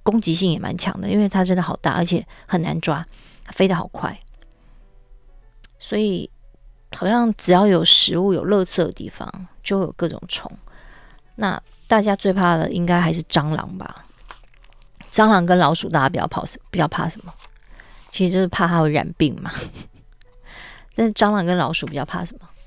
攻击性也蛮强的，因为它真的好大，而且很难抓，它飞得好快，所以好像只要有食物有垃圾的地方就会有各种虫。那大家最怕的应该还是蟑螂吧？蟑螂跟老鼠大家比较怕什么？其实就是怕它会染病嘛。但是蟑螂跟老鼠比较怕什么？